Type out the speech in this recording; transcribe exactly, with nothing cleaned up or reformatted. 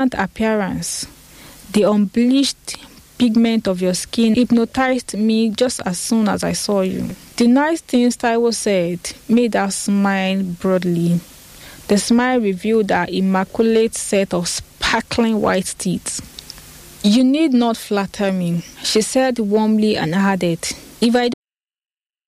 radiant appearance, the unbleached pigment of your skin hypnotized me just as soon as I saw you. The nice things Taiwo said made her smile broadly. The smile revealed her immaculate set of sparkling white teeth. You need not flatter me, she said warmly and added, if I